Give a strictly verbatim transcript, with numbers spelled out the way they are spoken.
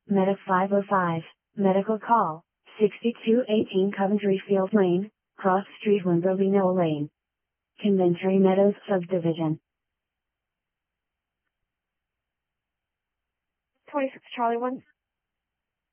Meta five oh five, Medical Call, sixty-two eighteen Coventry Field Lane, Cross Street Wimberley Knoll Lane. Conventry Meadows Subdivision. twenty-six Charlie one.